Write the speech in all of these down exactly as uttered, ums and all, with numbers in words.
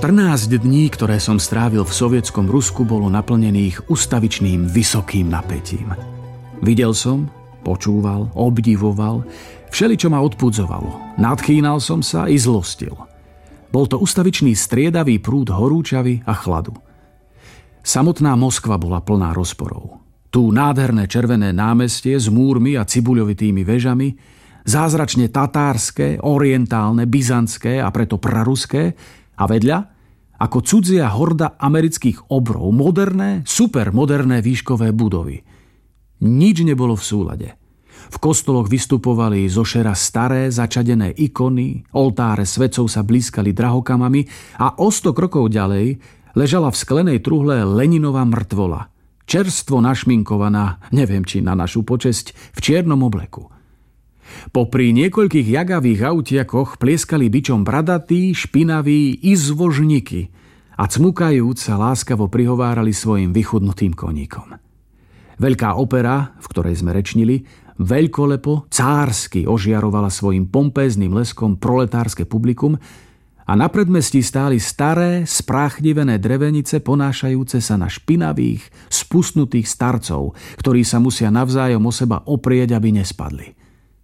štrnásť dní, ktoré som strávil v sovietskom Rusku, bolo naplnených ustavičným vysokým napätím. Videl som, počúval, obdivoval, všeličo ma odpudzovalo. Nadchýnal som sa i zlostil. Bol to ustavičný striedavý prúd horúčavy a chladu. Samotná Moskva bola plná rozporov. Tu nádherné červené námestie s múrmi a cibuľovitými vežami, zázračne tatárske, orientálne, byzantské a preto praruské, a vedľa, ako cudzia horda amerických obrov, moderné, supermoderné výškové budovy. Nič nebolo v súlade. V kostoloch vystupovali zo šera staré, začadené ikony, oltáre svetcov sa blízkali drahokamami a o sto krokov ďalej ležala v sklenej truhle Leninova mŕtvola, čerstvo našminkovaná, neviem či na našu počesť, v čiernom obleku. Popri niekoľkých jagavých autiakoch plieskali bičom bradatí, špinaví izvožníky a cmukajúc sa láskavo prihovárali svojim vychudnutým koníkom. Veľká opera, v ktorej sme rečnili, veľkolepo, cársky ožiarovala svojim pompézným leskom proletárske publikum a na predmestí stáli staré, spráchnivené drevenice ponášajúce sa na špinavých, spustnutých starcov, ktorí sa musia navzájom o seba oprieť, aby nespadli.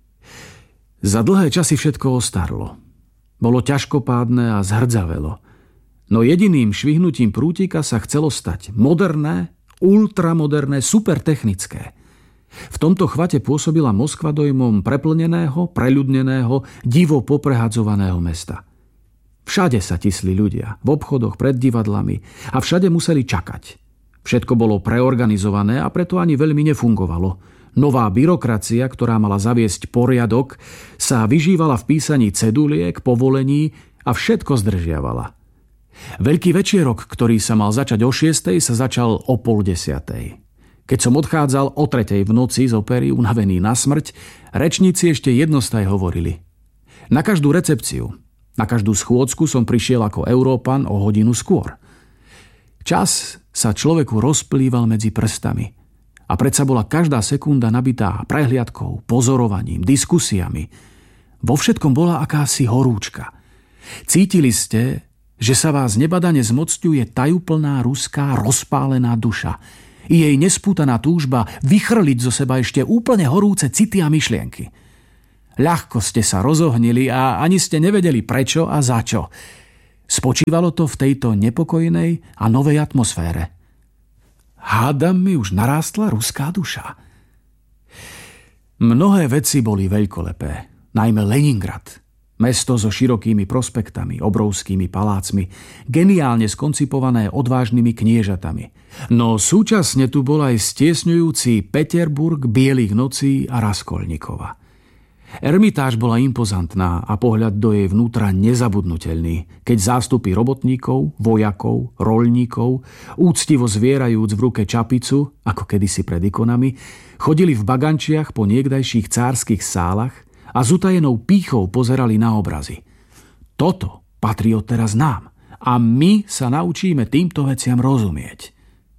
Za dlhé časy všetko ostarlo. Bolo ťažkopádne a zhrdzavelo. No jediným švihnutím prútika sa chcelo stať moderné, ultramoderné, supertechnické. V tomto chvate pôsobila Moskva dojmom preplneného, preľudneného, divo poprehadzovaného mesta. Všade sa tisli ľudia, v obchodoch, pred divadlami a všade museli čakať. Všetko bolo preorganizované a preto ani veľmi nefungovalo. Nová byrokracia, ktorá mala zaviesť poriadok, sa vyžívala v písaní ceduliek, povolení a všetko zdržiavala. Veľký večierok, ktorý sa mal začať o šiestej, sa začal o pol desiatej. Keď som odchádzal o tretej v noci z opery, unavený na smrť, rečníci ešte jednostaj hovorili. Na každú recepciu, na každú schôdzku som prišiel ako Európan o hodinu skôr. Čas sa človeku rozplýval medzi prstami. A predsa bola každá sekunda nabitá prehliadkou, pozorovaním, diskusiami. Vo všetkom bola akási horúčka. Cítili ste, že sa vás nebadane zmocňuje tajúplná ruská rozpálená duša i jej nespútaná túžba vychrliť zo seba ešte úplne horúce city a myšlienky. Ľahko ste sa rozohnili a ani ste nevedeli prečo a za čo. Spočívalo to v tejto nepokojnej a novej atmosfére. Hádam mi už narástla ruská duša. Mnohé veci boli veľkolepé, najmä Leningrad. Mesto so širokými prospektami, obrovskými palácmi, geniálne skoncipované odvážnymi kniežatami. No súčasne tu bol aj stiesňujúci Peterburg bielých nocí a Raskolníkova. Ermitáž bola impozantná a pohľad do jej vnútra nezabudnutelný, keď zástupy robotníkov, vojakov, roľníkov, úctivo zvierajúc v ruke čapicu, ako kedysi pred ikonami, chodili v bagančiach po niekdajších cárskych sálach a s utajenou pýchou pozerali na obrazy. Toto patrí odteraz nám a my sa naučíme týmto veciam rozumieť.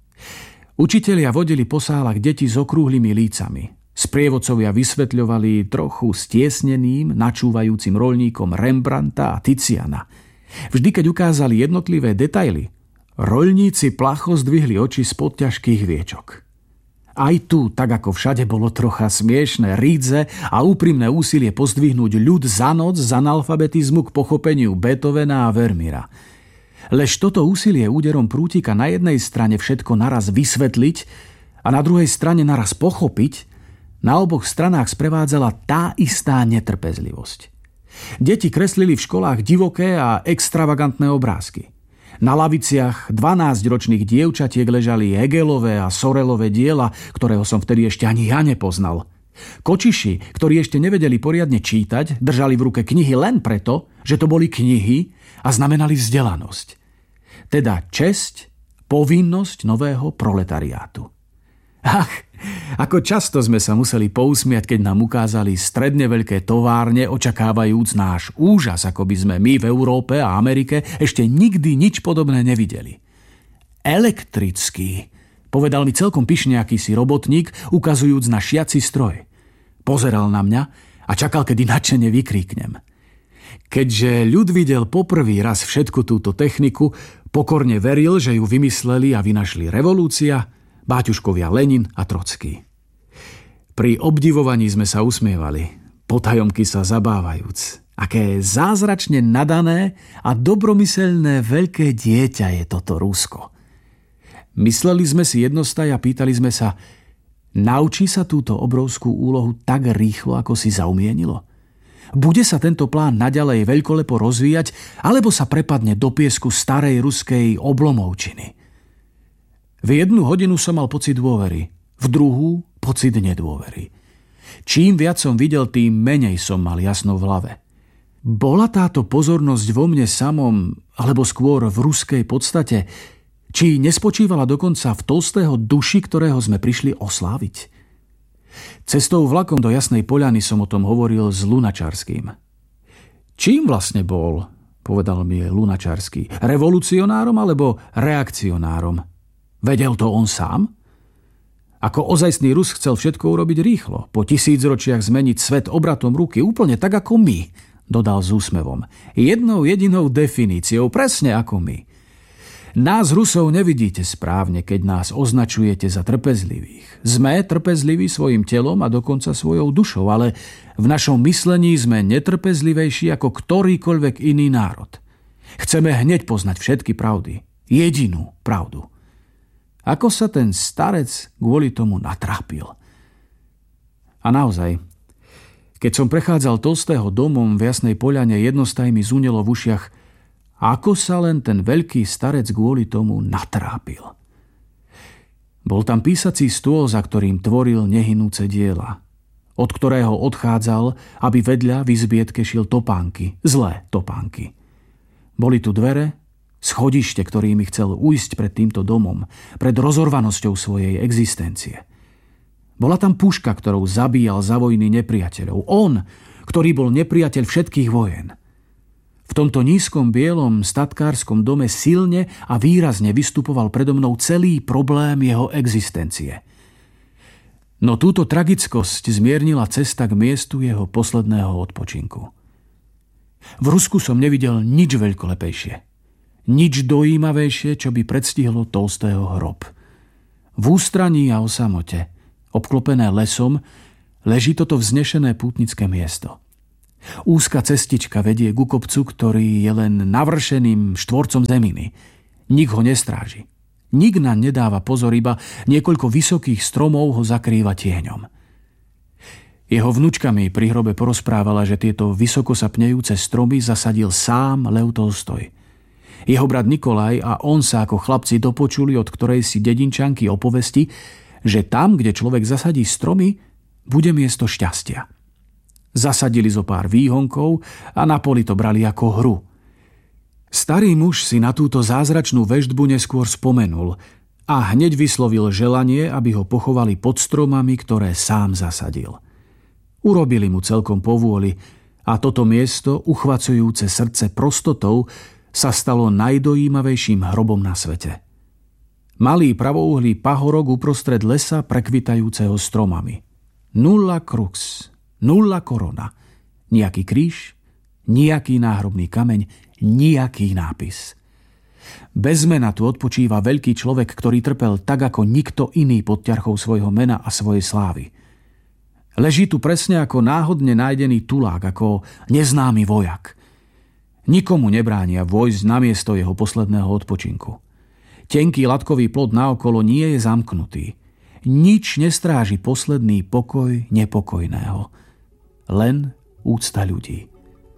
Učitelia vodili po sálach deti s okrúhlymi lícami. Sprievodcovia vysvetľovali trochu stiesneným, načúvajúcim roľníkom Rembrandta a Tiziana. Vždy, keď ukázali jednotlivé detaily, roľníci placho zdvihli oči spod ťažkých viečok. Aj tu, tak ako všade, bolo trocha smiešné, rídze a úprimné úsilie pozdvihnúť ľud za noc z analfabetizmu k pochopeniu Beethovena a Vermeera. Lež toto úsilie úderom prútika na jednej strane všetko naraz vysvetliť a na druhej strane naraz pochopiť, na oboch stranách sprevádzala tá istá netrpezlivosť. Deti kreslili v školách divoké a extravagantné obrázky. Na laviciach dvanásťročných dievčatiek ležali Hegelové a Sorelové diela, ktorého som vtedy ešte ani ja nepoznal. Kočiši, ktorí ešte nevedeli poriadne čítať, držali v ruke knihy len preto, že to boli knihy a znamenali vzdelanosť. Teda česť, povinnosť nového proletariátu. Ach, ako často sme sa museli pousmiať, keď nám ukázali stredne veľké továrne, očakávajúc náš úžas, ako by sme my v Európe a Amerike ešte nikdy nič podobné nevideli. Elektrický, povedal mi celkom pyšne akýsi robotník, ukazujúc na šiaci stroj. Pozeral na mňa a čakal, kedy nadšene vykríknem. Keďže ľud videl poprvý raz všetku túto techniku, pokorne veril, že ju vymysleli a vynašli revolúcia, báťuškovia Lenin a Trocký. Pri obdivovaní sme sa usmievali, potajomky sa zabávajúc. Aké zázračne nadané a dobromyselné veľké dieťa je toto Rusko. Mysleli sme si jednostaj a pýtali sme sa, naučí sa túto obrovskú úlohu tak rýchlo, ako si zaumienilo? Bude sa tento plán naďalej veľkolepo rozvíjať, alebo sa prepadne do piesku starej ruskej oblomovčiny? V jednu hodinu som mal pocit dôvery, v druhú pocit nedôvery. Čím viac som videl, tým menej som mal jasno v hlave. Bola táto pozornosť vo mne samom, alebo skôr v ruskej podstate, či nespočívala dokonca v Tolstého duši, ktorého sme prišli osláviť? Cestou vlakom do Jasnej Poľany som o tom hovoril s Lunačarským. Čím vlastne bol, povedal mi Lunačarský, revolucionárom alebo reakcionárom? Vedel to on sám? Ako ozajstný Rus chcel všetko urobiť rýchlo, po tisícročiach zmeniť svet obratom ruky, úplne tak ako my, dodal s úsmevom. Jednou jedinou definíciou, presne ako my. Nás Rusov nevidíte správne, keď nás označujete za trpezlivých. Sme trpezliví svojim telom a dokonca svojou dušou, ale v našom myslení sme netrpezlivejší ako ktorýkoľvek iný národ. Chceme hneď poznať všetky pravdy. Jedinú pravdu. Ako sa ten starec kvôli tomu natrápil. A naozaj, keď som prechádzal Tolstého domom v Jasnej Poľane, jednostaj mi zúnelo v ušiach, ako sa len ten veľký starec kvôli tomu natrápil. Bol tam písací stôl, za ktorým tvoril nehynúce diela, od ktorého odchádzal, aby vedľa v izbietke šil topánky, zlé topánky. Boli tu dvere, schodište, ktorými chcel ujsť pred týmto domom, pred rozorvanosťou svojej existencie. Bola tam puška, ktorou zabíjal za vojny nepriateľov. On, ktorý bol nepriateľ všetkých vojen. V tomto nízkom bielom statkárskom dome silne a výrazne vystupoval predo mnou celý problém jeho existencie. No túto tragickosť zmiernila cesta k miestu jeho posledného odpočinku. V Rusku som nevidel nič veľkolepejšie. Nič dojímavejšie, čo by predstihlo Tolstého hrob. V ústraní a o samote, obklopené lesom, leží toto vznešené pútnické miesto. Úzka cestička vedie ku kopcu, ktorý je len navršeným štvorcom zeminy. Nik ho nestráži. Nik nám nedáva pozor, iba niekoľko vysokých stromov ho zakrýva tieňom. Jeho vnučka mi pri hrobe porozprávala, že tieto vysoko sa pnejúce stromy zasadil sám Lev Tolstoj. Jeho brat Nikolaj a on sa ako chlapci dopočuli od ktorej si dedinčanky o povesti, že tam, kde človek zasadí stromy, bude miesto šťastia. Zasadili zo pár výhonkov a na poli to brali ako hru. Starý muž si na túto zázračnú veštbu neskôr spomenul a hneď vyslovil želanie, aby ho pochovali pod stromami, ktoré sám zasadil. Urobili mu celkom povôli a toto miesto, uchvacujúce srdce prostotou, sa stalo najdojímavejším hrobom na svete. Malý pravouhlý pahorok uprostred lesa prekvitajúceho stromami. Nulla crux. Nulla korona. Nijaký kríž, nijaký náhrobný kameň, nijaký nápis. Bez mena tu odpočíva veľký človek, ktorý trpel tak ako nikto iný pod ťarchou svojho mena a svojej slávy. Leží tu presne ako náhodne nájdený tulák, ako neznámy vojak. Nikomu nebránia vojsť na miesto jeho posledného odpočinku. Tenký latkový plot naokolo nie je zamknutý. Nič nestráži posledný pokoj nepokojného. Len úcta ľudí.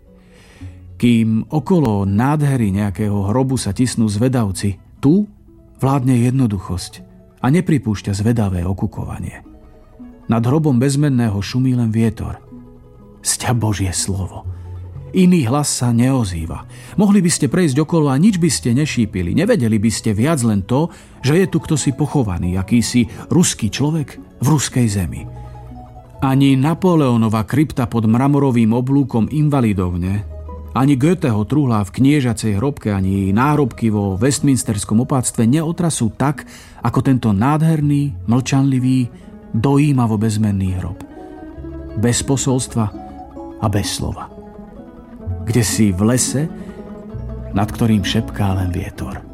Kým okolo nádhery nejakého hrobu sa tisnú zvedavci, tu vládne jednoduchosť a nepripúšťa zvedavé okukovanie. Nad hrobom bezmenného šumí len vietor. Sťa Božie slovo. Iný hlas sa neozýva. Mohli by ste prejsť okolo a nič by ste nešípili. Nevedeli by ste viac len to, že je tu ktosi pochovaný, akýsi ruský človek v ruskej zemi. Ani Napoleonova krypta pod mramorovým oblúkom invalidovne, ani Goetheho truhlá v kniežacej hrobke, ani náhrobky vo Westminsterskom opáctve neotrasú tak, ako tento nádherný, mlčanlivý, dojímavo bezmenný hrob. Bez posolstva a bez slova. kde si v lese, nad ktorým šepká len vietor.